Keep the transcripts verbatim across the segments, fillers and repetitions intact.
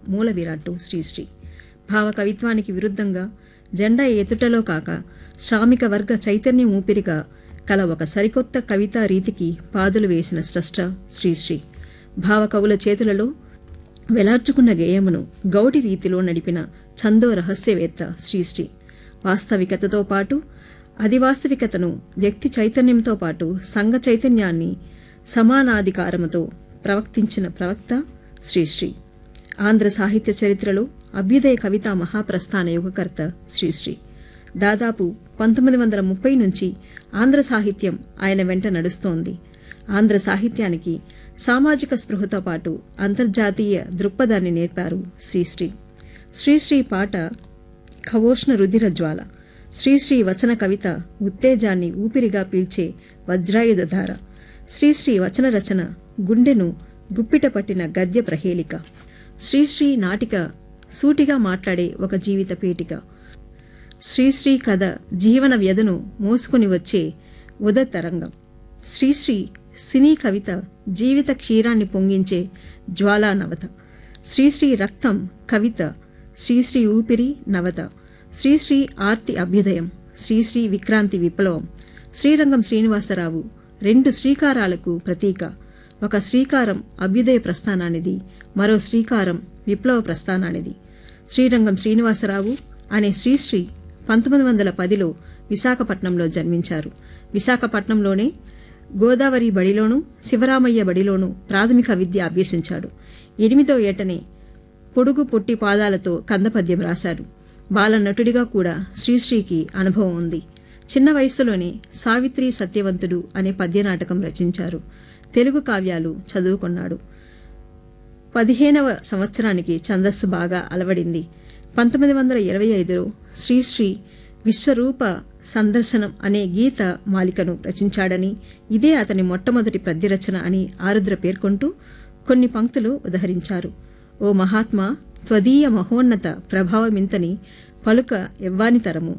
మూల విరాట్టు శ్రీశ్రీ. భావ కవిత్వానికి విరుద్ధంగా జెండా ఎత్తుటలో కాక శ్రామిక వర్గ చైతన్యం ఊపిరిగా కల ఒక సరికొత్త కవితా రీతికి పాదులు వేసిన స్రష్ట శ్రీశ్రీ. భావకవుల చేతులలో వెలార్చుకున్న గేయమును గౌడి రీతిలో నడిపిన ఛందో రహస్యవేత్త శ్రీశ్రీ. వాస్తవికతతో పాటు అధివాస్తవికతను, వ్యక్తి చైతన్యంతో పాటు సంఘ చైతన్యాన్ని సమానాధికారముతో ప్రవక్తించిన ప్రవక్త శ్రీశ్రీ. ఆంధ్ర సాహిత్య చరిత్రలో అభ్యుదయ కవితా మహాప్రస్థాన యుగకర్త శ్రీశ్రీ. దాదాపు పంతొమ్మిది వందల ముప్పై నుంచి ఆంధ్ర సాహిత్యం ఆయన వెంట నడుస్తోంది. ఆంధ్ర సాహిత్యానికి సామాజిక స్పృహతో పాటు అంతర్జాతీయ దృక్పథాన్ని నేర్పారు శ్రీశ్రీ. శ్రీశ్రీ పాట ఖవోష్ణ రుధిర జ్వాల. శ్రీశ్రీ వచన కవిత ఉత్తేజాన్ని ఊపిరిగా పీల్చే వజ్రాయుధధార. శ్రీశ్రీ వచన రచన గుండెను గుప్పిట పట్టిన గద్య ప్రహేళిక. శ్రీశ్రీ నాటిక సూటిగా మాట్లాడే ఒక జీవిత పీఠిక. శ్రీశ్రీ కథ జీవన వ్యధను మోసుకుని వచ్చే ఉదతరంగం. శ్రీశ్రీ సినీ కవిత జీవిత క్షీరాన్ని పొంగించే జ్వాలానవత. శ్రీశ్రీ రక్తం కవిత, శ్రీశ్రీ ఊపిరి నవత. శ్రీశ్రీ ఆర్తి అభ్యుదయం, శ్రీశ్రీ విక్రాంతి విప్లవం. శ్రీరంగం శ్రీనివాసరావు రెండు శ్రీకారాలకు ప్రతీక. ఒక శ్రీకారం అభ్యుదయ ప్రస్థానానిది, మరో శ్రీకారం విప్లవ ప్రస్థానానిది. శ్రీరంగం శ్రీనివాసరావు అనే శ్రీశ్రీ పంతొమ్మిది వందల పదిలో విశాఖపట్నంలో జన్మించారు. విశాఖపట్నంలోనే గోదావరి బడిలోనూ శివరామయ్య బడిలోనూ ప్రాథమిక విద్య అభ్యసించాడు. ఎనిమిదో ఏటనే పొడుగు పొట్టి పాదాలతో కందపద్యం రాశారు. బాలనటుడిగా కూడా శ్రీశ్రీకి అనుభవం ఉంది. చిన్న వయస్సులోనే సావిత్రి సత్యవంతుడు అనే పద్యనాటకం రచించారు. తెలుగు కావ్యాలు చదువుకున్నాడు. పదిహేనవ సంవత్సరానికి ఛందస్సు బాగా అలవడింది. పంతొమ్మిది వందల ఇరవై ఐదులో శ్రీశ్రీ విశ్వరూప సందర్శనం అనే గీత మాలికను రచించాడని, ఇదే అతని మొట్టమొదటి పద్యరచన అని ఆరుద్ర పేర్కొంటూ కొన్ని పంక్తులు ఉదహరించారు. ఓ మహాత్మా, త్వదీయ మహోన్నత ప్రభావమింతని పలుక ఎవ్వానితరము.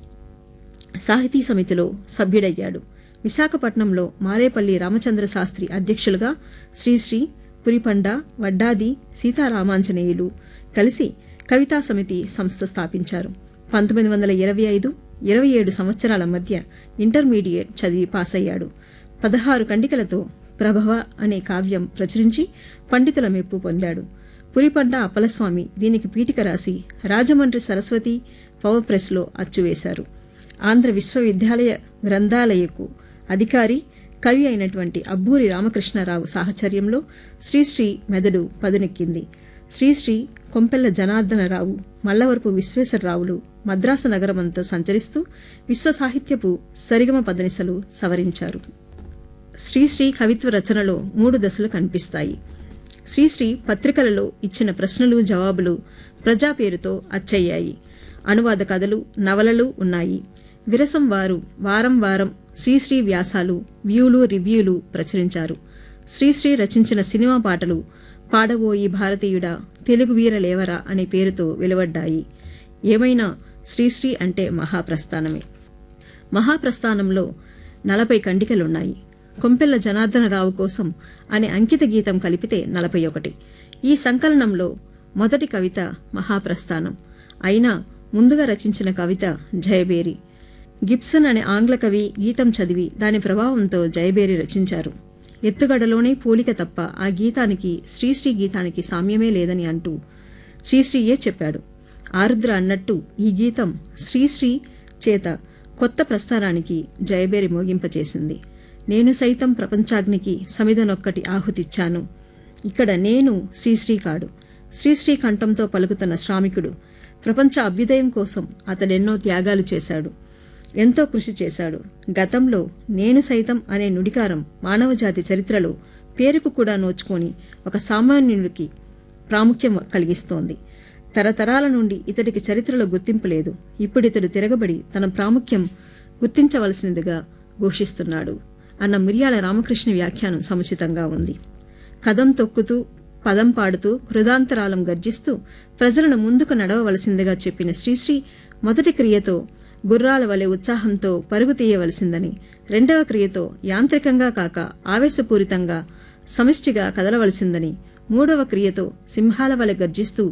సాహితీ సమితిలో సభ్యుడయ్యాడు. విశాఖపట్నంలో మారేపల్లి రామచంద్ర శాస్త్రి అధ్యక్షులుగా శ్రీశ్రీ, పురిపండ, వడ్డాది సీతారామాంజనేయులు కలిసి కవితా సమితి సంస్థ స్థాపించారు. పంతొమ్మిది వందల ఇరవై ఐదు ఇరవై ఏడు సంవత్సరాల మధ్య ఇంటర్మీడియట్ చదివి పాసయ్యాడు. పదహారు కండికలతో ప్రభవ అనే కావ్యం ప్రచురించి పండితుల మెప్పు పొందాడు. పురిపండ అప్పలస్వామి దీనికి పీఠిక రాసి రాజమండ్రి సరస్వతి పవర్ ప్రెస్లో అచ్చువేశారు. ఆంధ్ర విశ్వవిద్యాలయ గ్రంథాలయకు అధికారి, కవి అయినటువంటి అబ్బూరి రామకృష్ణరావు సాహచర్యంలో శ్రీశ్రీ మెదడు పదునెక్కింది. శ్రీశ్రీ కొంపెల్ల జనార్దనరావు, మల్లవరపు విశ్వేశ్వరరావులు మద్రాసు నగరమంతా సంచరిస్తూ విశ్వ సాహిత్యపు సరిగమ పదనిసలు సవరించారు. శ్రీశ్రీ కవిత్వ రచనలో మూడు దశలు కనిపిస్తాయి. శ్రీశ్రీ పత్రికలలో ఇచ్చిన ప్రశ్నలు జవాబులు ప్రజా పేరుతో అచ్చయ్యాయి. అనువాద కథలు, నవలలు ఉన్నాయి. విరసం వారు వారం వారం శ్రీశ్రీ వ్యాసాలు, వ్యూలు, రివ్యూలు ప్రచురించారు. శ్రీశ్రీ రచించిన సినిమా పాటలు పాడబోయి భారతీయుడా, తెలుగు వీర లేవరా అనే పేరుతో వెలువడ్డాయి. ఏమైనా శ్రీశ్రీ అంటే మహాప్రస్థానమే. మహాప్రస్థానంలో నలభై కండికలున్నాయి. కొంపెల్ల జనార్దనరావు కోసం అనే అంకిత గీతం కలిపితే నలభై ఒకటి. ఈ సంకలనంలో మొదటి కవిత మహాప్రస్థానం అయినా ముందుగా రచించిన కవిత జయబేరి. గిబ్సన్ అనే ఆంగ్ల కవి గీతం చదివి దాని ప్రభావంతో జయబేరి రచించారు. ఎత్తుగడలోనే పోలిక తప్ప ఆ గీతానికి శ్రీశ్రీ గీతానికి సామ్యమే లేదని అంటూ శ్రీశ్రీయే చెప్పాడు. ఆరుద్ర అన్నట్టు ఈ గీతం శ్రీశ్రీ చేత కొత్త ప్రస్థానానికి జయబేరి మోగింపచేసింది. నేను సైతం ప్రపంచాగ్నికి సమిధనొక్కటి ఆహుతిచ్చాను. ఇక్కడ నేను శ్రీశ్రీ కాడు, శ్రీశ్రీ కంఠంతో పలుకుతున్న శ్రామికుడు. ప్రపంచ అభ్యుదయం కోసం అతడెన్నో త్యాగాలు చేశాడు, ఎంతో కృషి చేశాడు. గతంలో నేను సైతం అనే నుడికారం మానవజాతి చరిత్రలో పేరుకు కూడా నోచుకొని ఒక సామాన్యుడికి ప్రాముఖ్యం కలిగిస్తోంది. తరతరాల నుండి ఇతడికి చరిత్రలో గుర్తింపు లేదు. ఇప్పుడితడు తిరగబడి తన ప్రాముఖ్యం గుర్తించవలసినదిగా ఘోషిస్తున్నాడు అన్న మిర్యాల రామకృష్ణ వ్యాఖ్యానం సముచితంగా ఉంది. కదం తొక్కుతూ, పదం పాడుతూ, కృదాంతరాలం గర్జిస్తూ ప్రజలను ముందుకు నడవవలసిందిగా చెప్పిన శ్రీశ్రీ మొదటి క్రియతో గుర్రాల వలె ఉత్సాహంతో పరుగు తీయవలసిందని, రెండవ క్రియతో యాంత్రికంగా కాక ఆవేశపూరితంగా సమిష్టిగా కదలవలసిందని, మూడవ క్రియతో సింహాల వలె గర్జిస్తూ